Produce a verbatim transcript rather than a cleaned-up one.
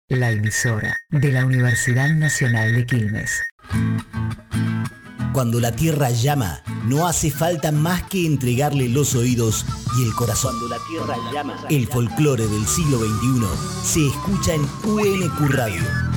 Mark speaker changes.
Speaker 1: La emisora de la Universidad Nacional de Quilmes.
Speaker 2: Cuando la tierra llama, no hace falta más que entregarle los oídos y el corazón. Cuando la tierra llama, el folclore del siglo veintiuno se escucha en U N Q Radio.